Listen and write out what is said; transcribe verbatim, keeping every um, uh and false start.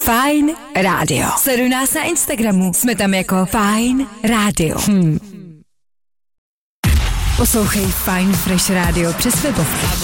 Fajn rádio. Sleduj nás na Instagramu. Jsme tam jako Fajn rádio. Hm. Poslouchej Fajn Fresh rádio přes webovku.